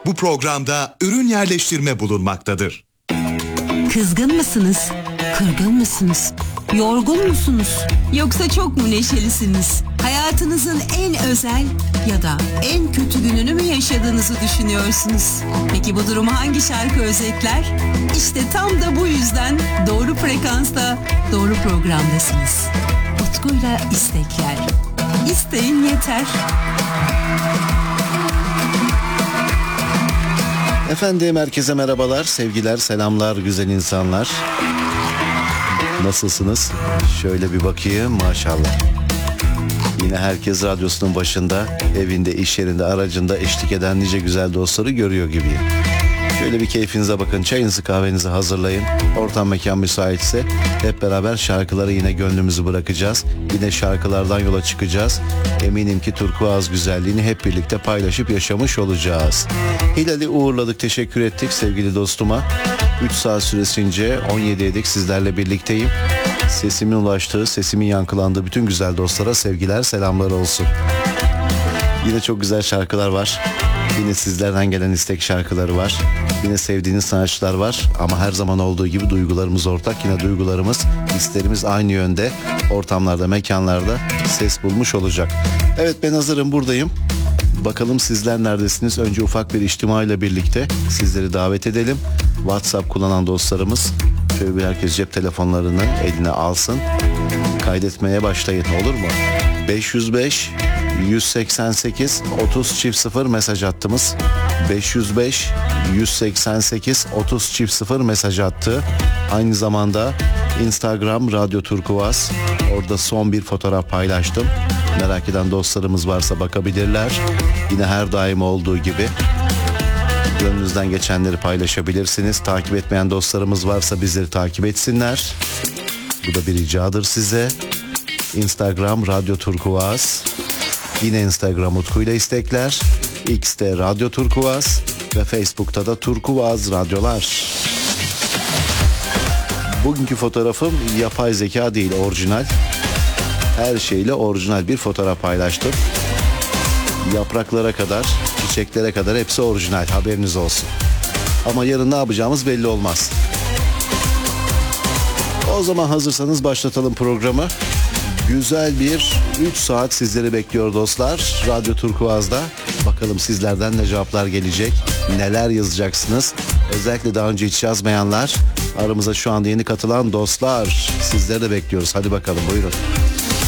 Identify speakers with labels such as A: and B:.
A: Bu programda ürün yerleştirme bulunmaktadır.
B: Kızgın mısınız? Kırgın mısınız? Yorgun musunuz? Yoksa çok mu neşelisiniz? Hayatınızın en özel ya da en kötü gününü mü yaşadığınızı düşünüyorsunuz? Peki bu durumu hangi şarkı özetler? İşte tam da bu yüzden doğru frekansta, doğru programdasınız. Utku'yla istekler. İsteyin yeter.
C: Efendim herkese merhabalar, sevgiler, selamlar güzel insanlar. Nasılsınız? Şöyle bir bakayım, maşallah. Yine herkes radyosunun başında, evinde, iş yerinde, aracında eşlik eden nice güzel dostları görüyor gibiyim. Şöyle bir keyfinize bakın, çayınızı kahvenizi hazırlayın. Ortam mekan müsaitse hep beraber şarkıları yine gönlümüzü bırakacağız. Yine şarkılardan yola çıkacağız. Eminim ki turkuaz güzelliğini hep birlikte paylaşıp yaşamış olacağız. Hilal'i uğurladık, teşekkür ettik sevgili dostuma. 3 saat süresince 17 edik sizlerle birlikteyim. Sesimin ulaştığı, sesimin yankılandığı bütün güzel dostlara sevgiler, selamlar olsun. Yine çok güzel şarkılar var. Yine sizlerden gelen istek şarkıları var. Yine sevdiğiniz sanatçılar var. Ama her zaman olduğu gibi duygularımız ortak. Yine duygularımız, hislerimiz aynı yönde. Ortamlarda, mekanlarda ses bulmuş olacak. Evet, ben hazırım, buradayım. Bakalım sizler neredesiniz? Önce ufak bir içtima ile birlikte sizleri davet edelim. WhatsApp kullanan dostlarımız şöyle bir herkes cep telefonlarını eline alsın. Kaydetmeye başlayın, olur mu? 505 188 30 çift 0 mesaj attığımız 505 188 30 çift 0 mesaj attı. Aynı zamanda Instagram Radyo Turkuaz, orada son bir fotoğraf paylaştım. Merak eden dostlarımız varsa bakabilirler. Yine her daim olduğu gibi gönlünüzden geçenleri paylaşabilirsiniz. Takip etmeyen dostlarımız varsa bizleri takip etsinler. Bu da bir ricadır size. Instagram Radyo Turkuaz, yine Instagram Utku'yla istekler, X'te Radyo Turkuaz ve Facebook'ta da Turkuaz Radyolar. Bugünkü fotoğrafım yapay zeka değil, orijinal. Her şeyle orijinal bir fotoğraf paylaştım. Yapraklara kadar, çiçeklere kadar hepsi orijinal, haberiniz olsun. Ama yarın ne yapacağımız belli olmaz. O zaman hazırsanız başlatalım programı. Güzel bir 3 saat sizleri bekliyor dostlar Radyo Turkuaz'da. Bakalım sizlerden ne cevaplar gelecek, neler yazacaksınız. Özellikle daha önce hiç yazmayanlar, aramıza şu anda yeni katılan dostlar, sizleri de bekliyoruz. Hadi bakalım, buyurun.